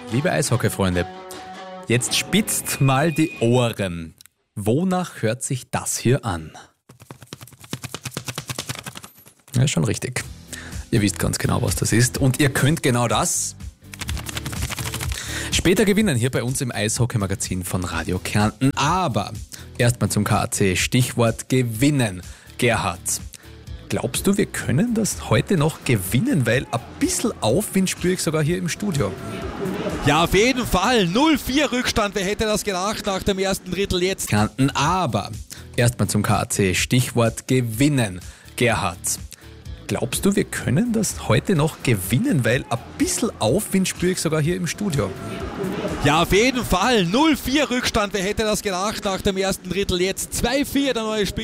Liebe Eishockey-Freunde, jetzt spitzt mal die Ohren. Wonach hört sich das hier an? Ja, schon richtig. Ihr wisst ganz genau, was das ist. Und ihr könnt genau das später gewinnen, hier bei uns im Eishockey-Magazin von Radio Kärnten. Aber erstmal zum KAC. Stichwort gewinnen. Gerhard, glaubst du, wir können das heute noch gewinnen? Weil ein bisschen Aufwind spüre ich sogar hier im Studio. Ja, auf jeden Fall. 0-4 Rückstand. Wer hätte das gedacht nach dem ersten Drittel jetzt? Kärnten, aber erstmal zum KAC. Stichwort gewinnen. Gerhard, glaubst du, wir können das heute noch gewinnen? Weil ein bisschen Aufwind spüre ich sogar hier im Studio. Ja, auf jeden Fall. 0-4 Rückstand. Wer hätte das gedacht nach dem ersten Drittel jetzt? 2-4 der neue Spiel.